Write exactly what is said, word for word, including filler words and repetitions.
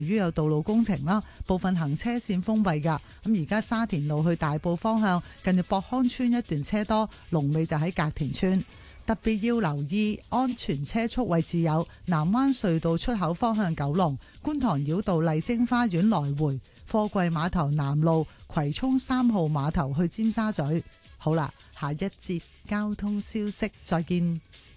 由於有道路工程啦，部分行車線封閉㗎。咁而家沙田路去大埔方向，近住博康村一段車多，龍尾就喺隔田村。特別要留意安全車速位置有南灣隧道出口方向九龍、觀塘繞道麗晶花園來回、貨櫃碼頭南路、葵涌三號碼頭去尖沙咀。好啦，下一節交通消息再見。